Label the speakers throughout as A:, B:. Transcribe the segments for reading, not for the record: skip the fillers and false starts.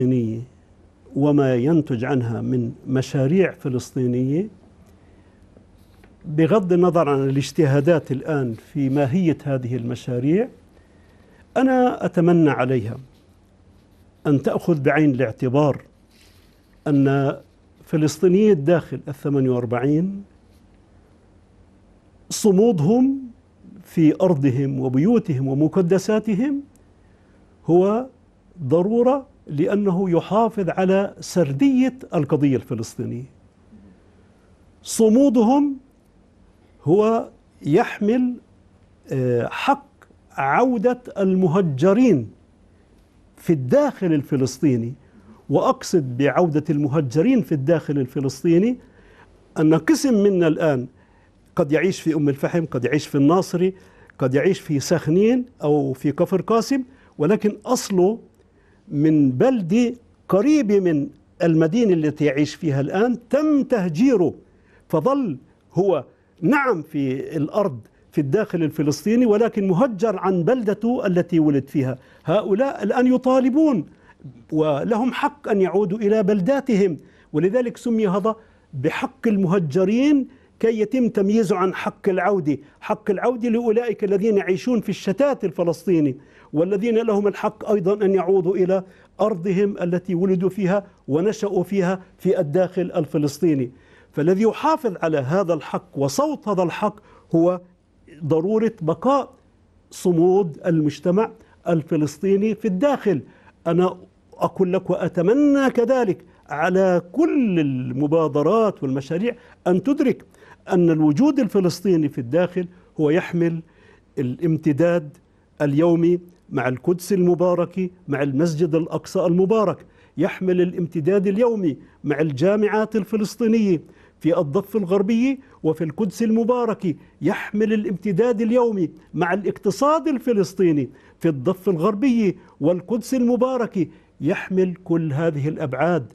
A: وما ينتج عنها من مشاريع فلسطينية، بغض النظر عن الاجتهادات الآن في ماهية هذه المشاريع، أنا أتمنى عليها أن تأخذ بعين الاعتبار أن فلسطينيي الداخل 48 صمودهم في أرضهم وبيوتهم ومقدساتهم هو ضرورة، لأنه يحافظ على سردية القضية الفلسطينية. صمودهم هو يحمل حق عودة المهجرين في الداخل الفلسطيني. وأقصد بعودة المهجرين في الداخل الفلسطيني أن قسم منا الآن قد يعيش في أم الفحم، قد يعيش في الناصري، قد يعيش في سخنين أو في كفر قاسم، ولكن أصله من بلدة قريبة من المدينة التي يعيش فيها الآن، تم تهجيره فظل هو نعم في الأرض في الداخل الفلسطيني، ولكن مهجر عن بلدته التي ولد فيها. هؤلاء الآن يطالبون ولهم حق أن يعودوا إلى بلداتهم، ولذلك سمي هذا بحق المهجرين كي يتم تمييزه عن حق العودة. حق العودة لأولئك الذين يعيشون في الشتات الفلسطيني، والذين لهم الحق أيضا أن يعودوا إلى أرضهم التي ولدوا فيها ونشأوا فيها في الداخل الفلسطيني. فالذي يحافظ على هذا الحق وصوت هذا الحق هو ضرورة بقاء صمود المجتمع الفلسطيني في الداخل. أنا أقول لك وأتمنى كذلك على كل المبادرات والمشاريع أن تدرك أن الوجود الفلسطيني في الداخل هو يحمل الامتداد اليومي مع القدس المباركة، مع المسجد الأقصى المبارك، يحمل الامتداد اليومي مع الجامعات الفلسطينية في الضفة الغربية وفي القدس المباركة، يحمل الامتداد اليومي مع الاقتصاد الفلسطيني في الضفة الغربية والقدس المباركة، يحمل كل هذه الأبعاد.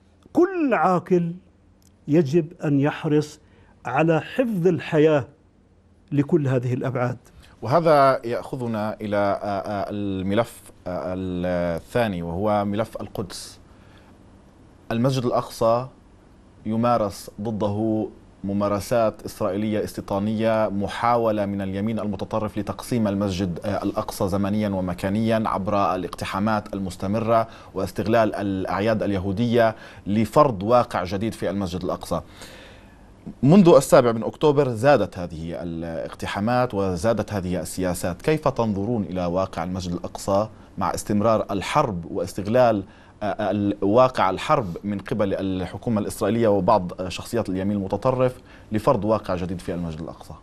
A: كل عاقل يجب أن يحرص على حفظ الحياة لكل هذه الأبعاد.
B: وهذا يأخذنا إلى الملف الثاني، وهو ملف القدس. المسجد الأقصى يمارس ضده ممارسات إسرائيلية استيطانية، محاولة من اليمين المتطرف لتقسيم المسجد الأقصى زمنيا ومكانيا عبر الاقتحامات المستمرة واستغلال الأعياد اليهودية لفرض واقع جديد في المسجد الأقصى. منذ 7 أكتوبر زادت هذه الاقتحامات وزادت هذه السياسات. كيف تنظرون إلى واقع المسجد الأقصى مع استمرار الحرب واستغلال واقع الحرب من قبل الحكومة الإسرائيلية وبعض شخصيات اليمين المتطرف لفرض واقع جديد في المسجد الأقصى؟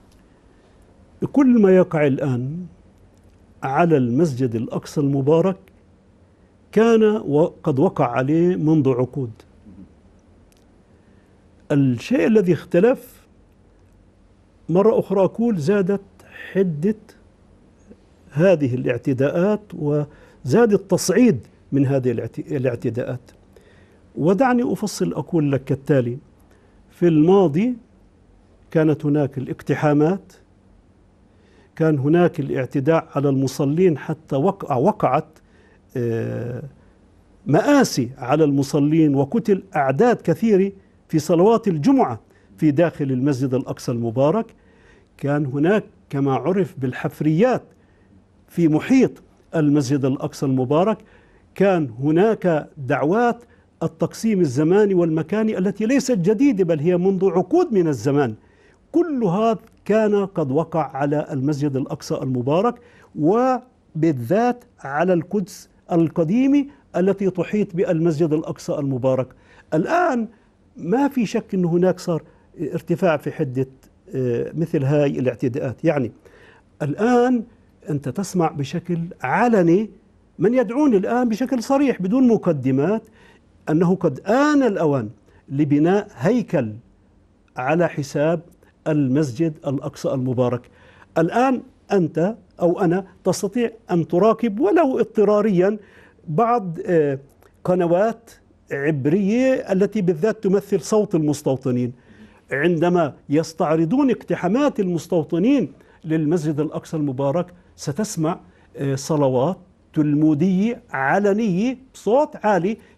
A: كل ما يقع الآن على المسجد الأقصى المبارك كان وقد وقع عليه منذ عقود. الشيء الذي اختلف مرة أخرى أقول زادت حدة هذه الاعتداءات وزاد التصعيد من هذه الاعتداءات. ودعني أفصل أقول لك كالتالي: في الماضي كانت هناك الاقتحامات، كان هناك الاعتداء على المصلين، حتى وقعت مآسي على المصلين وقتل أعداد كثيرة في صلوات الجمعة في داخل المسجد الأقصى المبارك. كان هناك كما عرف بالحفريات في محيط المسجد الأقصى المبارك. كان هناك دعوات التقسيم الزماني والمكاني التي ليست جديدة، بل هي منذ عقود من الزمان. كل هذا كان قد وقع على المسجد الأقصى المبارك، وبالذات على القدس القديمة التي تحيط بالمسجد الأقصى المبارك. الآن ما في شك أن هناك صار ارتفاع في حدة مثل هاي الاعتداءات. يعني الآن أنت تسمع بشكل علني من يدعون الآن بشكل صريح بدون مقدمات أنه قد آن الأوان لبناء هيكل على حساب المسجد الأقصى المبارك. الآن أنت أو أنا تستطيع أن تراقب ولو اضطراريا بعض قنوات عبرية التي بالذات تمثل صوت المستوطنين. عندما يستعرضون اقتحامات المستوطنين للمسجد الأقصى المبارك ستسمع صلوات تلمودية علنية بصوت عالي